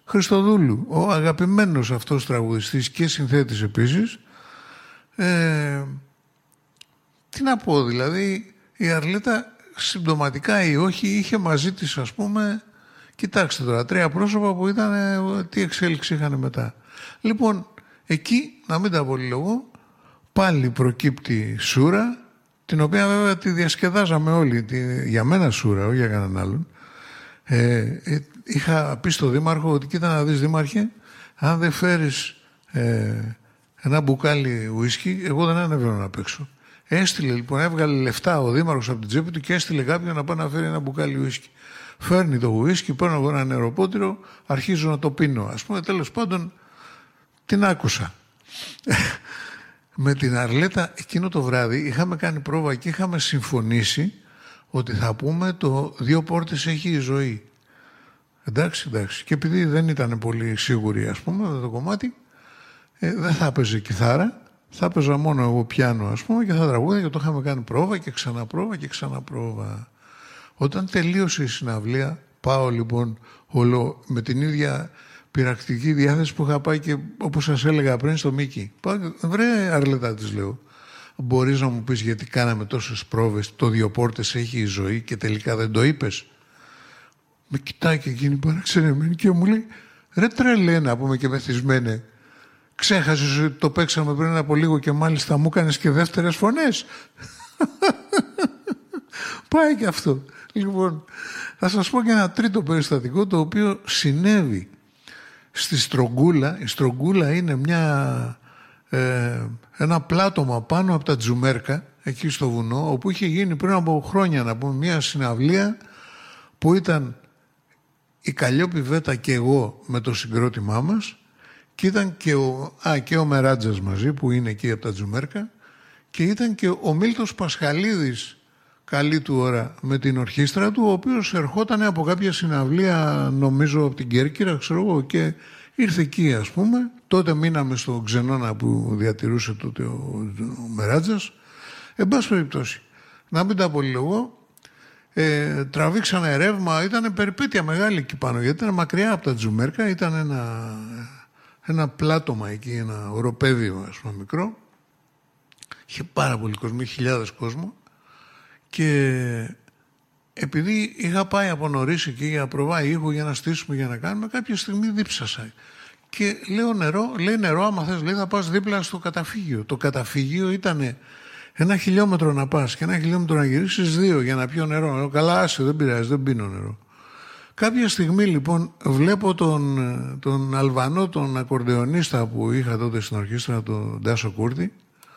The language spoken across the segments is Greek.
Χριστοδούλου, ο αγαπημένος αυτός τραγουδιστής και συνθέτης επίσης. Τι να πω, δηλαδή η Αρλέτα συμπτωματικά ή όχι είχε μαζί της, ας πούμε, κοιτάξτε τώρα, 3 πρόσωπα που ήταν, τι εξέλιξη είχαν μετά. Λοιπόν, εκεί, να μην τα πολυλογώ, πάλι προκύπτει σούρα, την οποία βέβαια τη διασκεδάζαμε όλοι, για μένα σούρα, όχι για κανέναν άλλον. Είχα πει στο Δήμαρχο ότι κοίτα να δεις, Δήμαρχε, αν δεν φέρεις ένα μπουκάλι ουίσκι, εγώ δεν ανέβαινα να παίξω. Έστειλε λοιπόν, έβγαλε λεφτά ο Δήμαρχος από την τσέπη του και έστειλε κάποιον να πάει να φέρει ένα μπουκάλι ουίσκι. Φέρνει το ουίσκι, παίρνω εγώ ένα νεροπότηρο, αρχίζω να το πίνω. Ας πούμε, τέλος πάντων, την άκουσα. Με την Αρλέτα εκείνο το βράδυ είχαμε κάνει πρόβα και είχαμε συμφωνήσει ότι θα πούμε το 2 πόρτες έχει η ζωή. Εντάξει. Και επειδή δεν ήταν πολύ σίγουροι, ας πούμε, με το κομμάτι, δεν θα έπαιζε κιθάρα, θα έπαιζα μόνο εγώ πιάνο, ας πούμε, και θα τραγούδα, και το είχαμε κάνει πρόβα και ξαναπρόβα και ξαναπρόβα. Όταν τελείωσε η συναυλία, πάω λοιπόν με την ίδια πειρακτική διάθεση που είχα πάει και όπως σας έλεγα πριν στο Μίκη. Πάω, βρε Αρλέτα, της λέω, μπορείς να μου πεις γιατί κάναμε τόσες πρόβες, το 2 πόρτες έχει η ζωή και τελικά δεν το είπες? Με κοιτάει και εκείνη παραξενεμένη και μου λέει, ρε τρελέ, να πούμε, και μεθυσμένε, ξέχασες ότι το παίξαμε πριν από λίγο και μάλιστα μου έκανες και δεύτερες φωνές? Πάει και αυτό. Λοιπόν, θα σας πω και ένα τρίτο περιστατικό, το οποίο συνέβη στη Στρογγούλα. Η Στρογγούλα είναι ένα πλάτωμα πάνω από τα Τζουμέρκα, εκεί στο βουνό, όπου είχε γίνει πριν από χρόνια, να πούμε, μια συναυλία που ήταν η Καλλιόπη Βέτα και εγώ με το συγκρότημά μας, και ήταν και ο Μεράτζας μαζί, που είναι εκεί από τα Τζουμέρκα, και ήταν και ο Μίλτος Πασχαλίδης, καλή του ώρα, με την ορχήστρα του, ο οποίος ερχόταν από κάποια συναυλία, νομίζω από την Κέρκυρα, ξέρω εγώ, και ήρθε εκεί, ας πούμε. Τότε μείναμε στο Ξενώνα που διατηρούσε τότε ο Μεράτζας. Εν πάση περιπτώσει, να μην τα πολυλογώ, τραβήξανε ρεύμα, ήταν περιπέτεια μεγάλη εκεί πάνω, γιατί ήταν μακριά από τα Τζουμέρκα, ήταν ένα πλάτωμα εκεί, ένα οροπέδιο, ας πούμε, μικρό. Είχε πάρα πολύ κόσμο, χιλιάδες κόσμο, και επειδή είχα πάει από νωρίς εκεί για να προβάει ήχο, για να στήσουμε, για να κάνουμε, κάποια στιγμή δίψασα. Και λέω νερό, λέει νερό, άμα θες, λέει, θα πας δίπλα στο καταφύγιο. Το καταφύγιο ήταν 1 χιλιόμετρο να πας και 1 χιλιόμετρο να γυρίσεις 2 για να πιω νερό. Λέω, καλά, άσε, δεν πειράζει, δεν πίνω νερό. Κάποια στιγμή λοιπόν βλέπω τον Αλβανό, τον ακορντεονίστα που είχα τότε στην ορχήστρα, τον Ντάσο Κούρτη,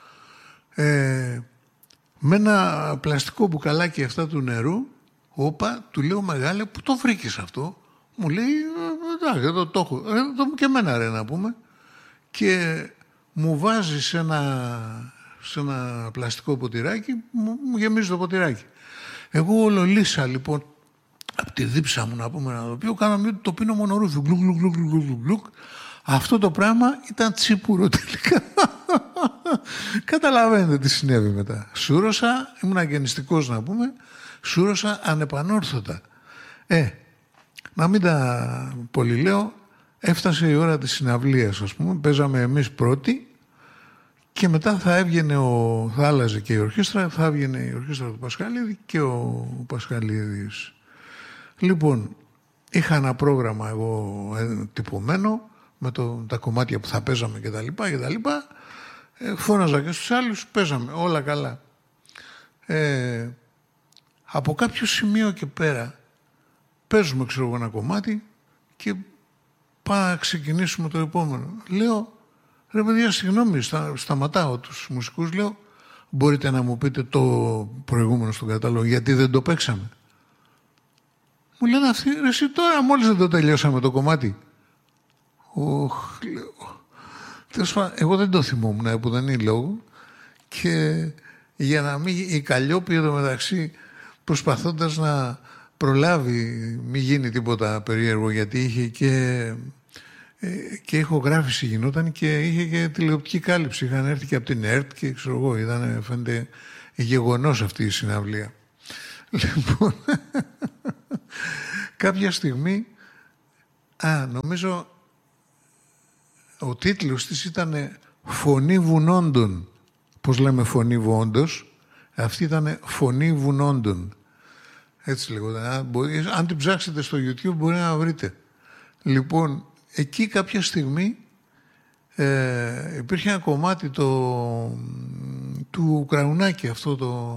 με ένα πλαστικό μπουκαλάκι αυτά του νερού. Όπα, του λέω, μεγάλε, πού το βρήκες αυτό? Μου λέει, εντάξει, εδώ το έχω. Και εμένα, ρε, να πούμε. Και μου βάζει σε ένα πλαστικό ποτηράκι, μου γεμίζει το ποτηράκι. Εγώ ολολύσα λοιπόν από τη δίψα μου, να πούμε, να το πιω, κάναμε το πίνω μονορούφι. Γλουκ. Αυτό το πράγμα ήταν τσίπουρο τελικά. Καταλαβαίνετε τι συνέβη μετά. Σούρωσα, ήμουν αγενιστικός, να πούμε, σούρωσα ανεπανόρθωτα. Να μην τα πολυλέω, έφτασε η ώρα της συναυλίας, ας πούμε, παίζαμε εμείς πρώτοι και μετά θα άλλαζε και η ορχήστρα, θα έβγαινε η ορχήστρα του Πασχαλίδη και ο Πασχαλίδης. Λοιπόν, είχα ένα πρόγραμμα εγώ τυπωμένο με τα κομμάτια που θα παίζαμε και τα λοιπά. Φώναζα και στους άλλους, παίζαμε όλα καλά. Από κάποιο σημείο και πέρα παίζουμε, ξέρω εγώ, ένα κομμάτι και πάμε να ξεκινήσουμε το επόμενο. Λέω, ρε παιδιά, συγγνώμη, σταματάω τους μουσικούς, λέω, μπορείτε να μου πείτε το προηγούμενο στον κατάλογο, γιατί δεν το παίξαμε? Μου λένε αυτοί, ρε εσύ τώρα μόλις δεν το τελειώσαμε το κομμάτι. Λέω. Εγώ δεν το θυμόμουν που δεν είναι λόγο, και για να μην, η Καλλιόπη εδώ μεταξύ, προσπαθώντας να προλάβει μη γίνει τίποτα περίεργο, γιατί είχε και ηχογράφηση γινόταν και είχε και τηλεοπτική κάλυψη. Είχαν έρθει και από την ΕΡΤ και ξέρω εγώ, φαίνεται γεγονός αυτή η συναυλία. Λοιπόν, κάποια στιγμή Νομίζω ο τίτλος της ήταν «Φωνή βουνόντων». Πώς λέμε φωνή βόντος, αυτή ήταν «Φωνή βουνόντων». Έτσι λεγόταν. Αν την ψάξετε στο YouTube μπορεί να βρείτε. Λοιπόν, εκεί κάποια στιγμή υπήρχε ένα κομμάτι του Ουκραουνάκη, αυτό το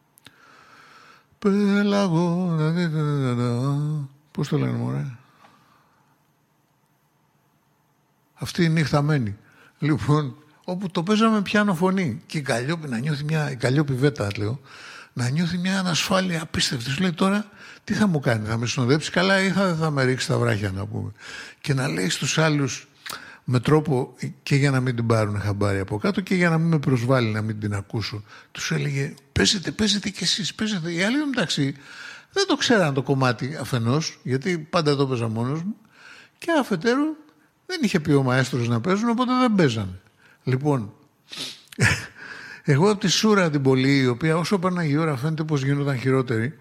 «Πέλαγο», πώς το λένε μωρέ, αυτή η νύχτα μένει. Λοιπόν, όπου το παίζαμε πιάνο φωνή και η Καλλιόπη να νιώθει η Καλλιόπη Βέτα, λέω, να νιώθει μια ανασφάλεια απίστευτη. Σου λέει τώρα τι θα μου κάνει, θα με συνοδέψει καλά ή θα με ρίξει τα βράχια, να πούμε. Και να λέει στους άλλους με τρόπο και για να μην την πάρουν χαμπάρι από κάτω και για να μην με προσβάλλει, να μην την ακούσω. Τους έλεγε παίζετε κι εσείς, παίζετε. Οι άλλοι μεταξύ δεν το ξέραν το κομμάτι αφενός, γιατί πάντα το παίζα μόνος μου, και αφετέρου δεν είχε πει ο μαέστρος να παίζουν, οπότε δεν παίζανε. Λοιπόν, εγώ από τη Σούρα την πολύ, η οποία όσο πέρναγε η ώρα φαίνεται πως γινόταν χειρότερη,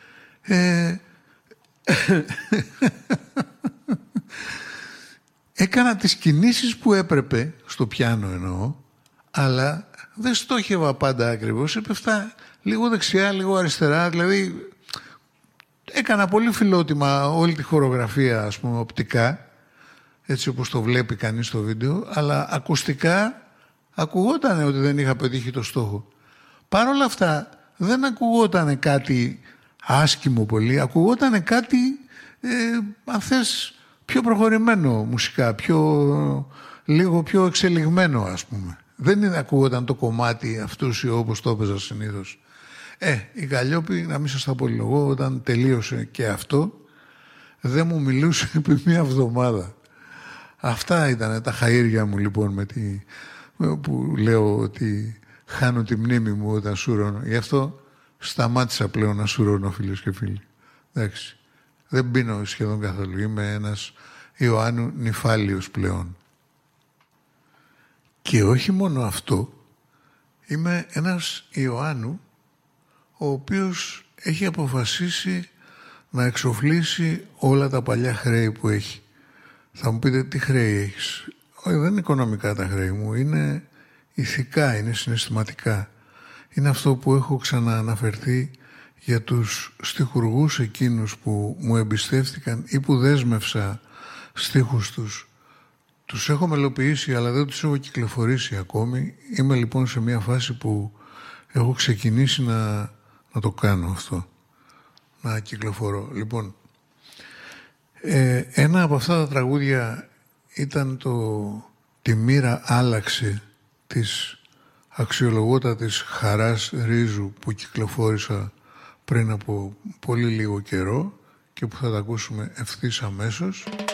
έκανα τις κινήσεις που έπρεπε, στο πιάνο εννοώ, αλλά δεν στόχευα πάντα ακριβώς, έπεφτα λίγο δεξιά, λίγο αριστερά, δηλαδή έκανα πολύ φιλότιμα όλη τη χορογραφία, ας πούμε, οπτικά, έτσι όπως το βλέπει κανείς στο βίντεο, αλλά ακουστικά ακουγόταν ότι δεν είχα πετύχει το στόχο. Παρ' όλα αυτά δεν ακουγόταν κάτι άσκημο πολύ, ακουγόταν κάτι, αν θες, πιο προχωρημένο μουσικά, λίγο πιο εξελιγμένο, ας πούμε. Δεν ακουγόταν το κομμάτι αυτούς όπως το έπαιζα συνήθως. Η Καλλιόπη, να μην σας τα απολογώ, όταν τελείωσε και αυτό, δεν μου μιλούσε επί μία εβδομάδα. Αυτά ήταν τα χαΐρια μου, λοιπόν, που λέω ότι χάνω τη μνήμη μου όταν σουρώνω. Γι' αυτό σταμάτησα πλέον να σουρώνω, φίλες και φίλοι. Εντάξει. Δεν πίνω σχεδόν καθόλου. Είμαι ένας Ιωάννου νυφάλιος πλέον. Και όχι μόνο αυτό, είμαι ένας Ιωάννου ο οποίος έχει αποφασίσει να εξοφλήσει όλα τα παλιά χρέη που έχει. Θα μου πείτε τι χρέη έχεις. Όχι, δεν είναι οικονομικά τα χρέη μου, είναι ηθικά, είναι συναισθηματικά. Είναι αυτό που έχω ξανααναφερθεί για τους στιχουργούς εκείνους που μου εμπιστεύτηκαν ή που δέσμευσα στίχους τους. Τους έχω μελοποιήσει αλλά δεν τους έχω κυκλοφορήσει ακόμη. Είμαι λοιπόν σε μια φάση που έχω ξεκινήσει να το κάνω αυτό. Να κυκλοφορώ. Λοιπόν, ένα από αυτά τα τραγούδια ήταν «Τη μοίρα άλλαξε» της αξιολογότατης Χαράς Ρίζου, που κυκλοφόρησα πριν από πολύ λίγο καιρό και που θα τα ακούσουμε ευθύς αμέσως.